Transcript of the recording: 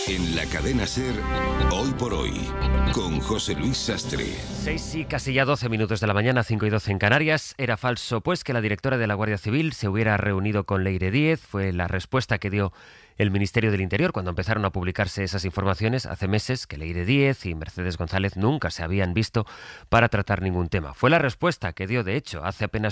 En la cadena SER, Hoy por Hoy, con José Luis Sastre. 6 y casi ya 12 minutos de la mañana, 5 y 12 en Canarias. Era falso, pues, que la directora de la Guardia Civil se hubiera reunido con Leire Díez. Fue la respuesta que dio el Ministerio del Interior cuando empezaron a publicarse esas informaciones hace meses, que Leire Díez y Mercedes González nunca se habían visto para tratar ningún tema. Fue la respuesta que dio, de hecho, hace apenas